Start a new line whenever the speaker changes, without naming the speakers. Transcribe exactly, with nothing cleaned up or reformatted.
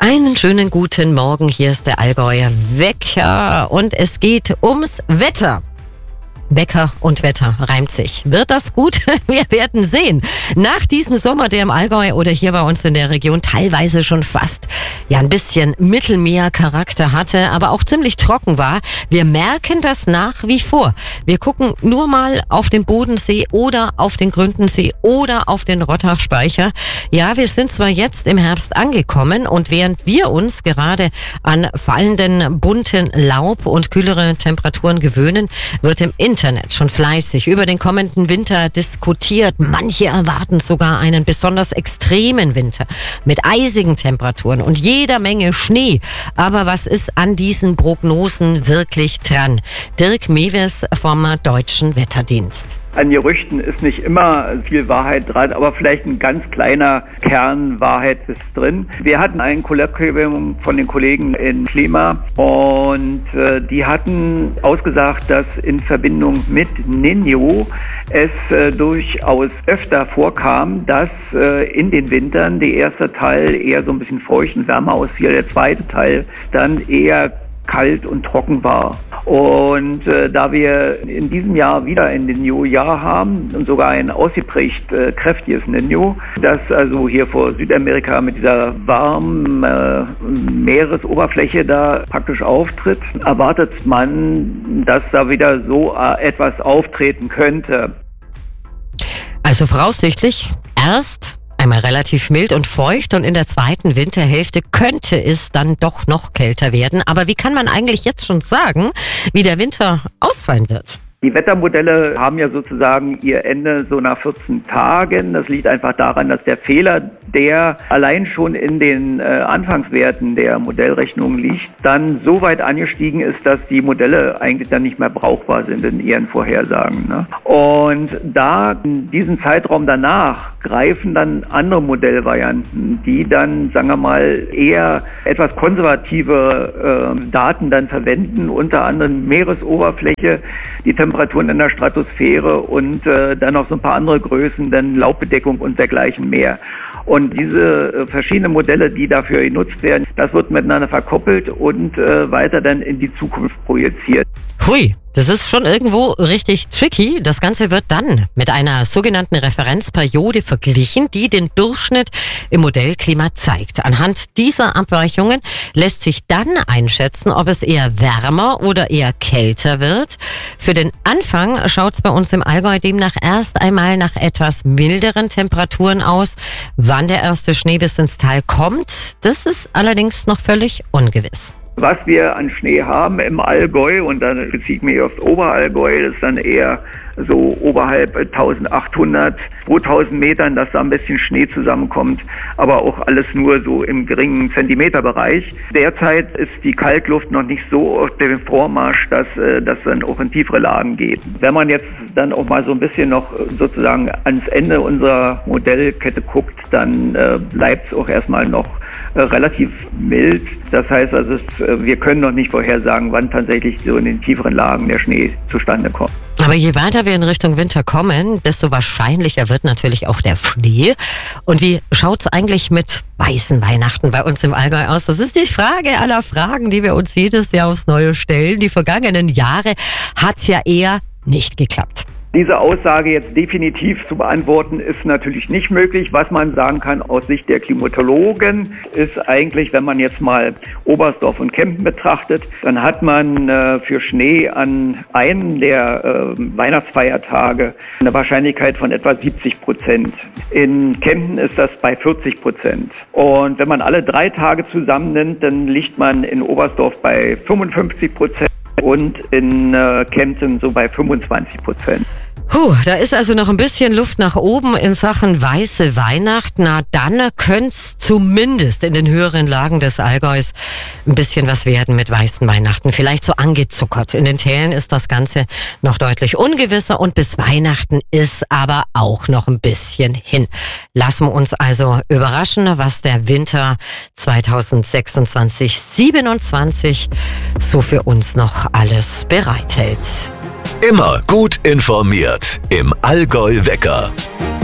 Einen schönen guten Morgen, hier ist der Allgäuer Wecker und es geht ums Wetter. Wecker und Wetter reimt sich. Wird das gut? Wir werden sehen. Nach diesem Sommer, der im Allgäu oder hier bei uns in der Region teilweise schon fast ja ein bisschen Mittelmeercharakter hatte, aber auch ziemlich trocken war, wir merken das nach wie vor. Wir gucken nur mal auf den Bodensee oder auf den Gründensee oder auf den Rottachspeicher. Ja, wir sind zwar jetzt im Herbst angekommen und während wir uns gerade an fallenden bunten Laub und kühlere Temperaturen gewöhnen, wird im Internet Internet schon fleißig über den kommenden Winter diskutiert. Manche erwarten sogar einen besonders extremen Winter mit eisigen Temperaturen und jeder Menge Schnee. Aber was ist an diesen Prognosen wirklich dran? Dirk Mewes vom Deutschen Wetterdienst.
An Gerüchten ist nicht immer viel Wahrheit dran, aber vielleicht ein ganz kleiner Kern Wahrheit ist drin. Wir hatten ein Kolloquium von den Kollegen in Klima und äh, die hatten ausgesagt, dass in Verbindung mit Niño es äh, durchaus öfter vorkam, dass äh, in den Wintern der erste Teil eher so ein bisschen feucht und wärmer ausfiel, der zweite Teil dann eher kalt und trocken war. Und äh, da wir in diesem Jahr wieder ein Niño-Jahr haben und sogar ein ausgeprägt äh, kräftiges Niño, das also hier vor Südamerika mit dieser warmen äh, Meeresoberfläche da praktisch auftritt, erwartet man, dass da wieder so äh, etwas auftreten könnte.
Also voraussichtlich erst einmal relativ mild und feucht und in der zweiten Winterhälfte könnte es dann doch noch kälter werden. Aber wie kann man eigentlich jetzt schon sagen, wie der Winter ausfallen wird?
Die Wettermodelle haben ja sozusagen ihr Ende so nach vierzehn Tagen. Das liegt einfach daran, dass der Fehler, der allein schon in den äh, Anfangswerten der Modellrechnung liegt, dann so weit angestiegen ist, dass die Modelle eigentlich dann nicht mehr brauchbar sind in ihren Vorhersagen. Ne? Und da in diesem Zeitraum danach greifen dann andere Modellvarianten, die dann, sagen wir mal, eher etwas konservative äh, Daten dann verwenden, unter anderem Meeresoberfläche, die Temperaturen in der Stratosphäre und äh, dann noch so ein paar andere Größen, dann Laubbedeckung und dergleichen mehr. Und diese äh, verschiedenen Modelle, die dafür genutzt werden, das wird miteinander verkoppelt und äh, weiter dann in die Zukunft projiziert.
Hui, das ist schon irgendwo richtig tricky. Das Ganze wird dann mit einer sogenannten Referenzperiode verglichen, die den Durchschnitt im Modellklima zeigt. Anhand dieser Abweichungen lässt sich dann einschätzen, ob es eher wärmer oder eher kälter wird. Für den Anfang schaut es bei uns im Allgäu demnach erst einmal nach etwas milderen Temperaturen aus. Wann der erste Schnee bis ins Tal kommt, das ist allerdings noch völlig ungewiss.
Was wir an Schnee haben im Allgäu, und dann beziehe ich mich aufs Oberallgäu, das ist dann eher so oberhalb eintausendachthundert, zweitausend Metern, dass da ein bisschen Schnee zusammenkommt, aber auch alles nur so im geringen Zentimeterbereich. Derzeit ist die Kaltluft noch nicht so auf dem Vormarsch, dass das dann auch in tiefere Lagen geht. Wenn man jetzt dann auch mal so ein bisschen noch sozusagen ans Ende unserer Modellkette guckt, dann äh, bleibt es auch erstmal noch äh, relativ mild. Das heißt also, es, äh, wir können noch nicht vorhersagen, wann tatsächlich so in den tieferen Lagen der Schnee zustande kommt.
Aber je weiter wir in Richtung Winter kommen, desto wahrscheinlicher wird natürlich auch der Schnee. Und wie schaut's eigentlich mit weißen Weihnachten bei uns im Allgäu aus? Das ist die Frage aller Fragen, die wir uns jedes Jahr aufs Neue stellen. Die vergangenen Jahre hat's ja eher nicht geklappt.
Diese Aussage jetzt definitiv zu beantworten, ist natürlich nicht möglich. Was man sagen kann aus Sicht der Klimatologen, ist eigentlich, wenn man jetzt mal Oberstdorf und Kempten betrachtet, dann hat man äh, für Schnee an einem der äh, Weihnachtsfeiertage eine Wahrscheinlichkeit von etwa siebzig Prozent. In Kempten ist das bei vierzig Prozent. Und wenn man alle drei Tage zusammennimmt, dann liegt man in Oberstdorf bei fünfundfünfzig Prozent. Und in äh, Kempten so bei fünfundzwanzig Prozent.
Puh, da ist also noch ein bisschen Luft nach oben in Sachen weiße Weihnacht. Na, dann könnte es zumindest in den höheren Lagen des Allgäus ein bisschen was werden mit weißen Weihnachten. Vielleicht so angezuckert. In den Tälern ist das Ganze noch deutlich ungewisser und bis Weihnachten ist aber auch noch ein bisschen hin. Lassen wir uns also überraschen, was der Winter zweitausendsechsundzwanzig siebenundzwanzig so für uns noch alles bereithält.
Immer gut informiert im Allgäu Wecker.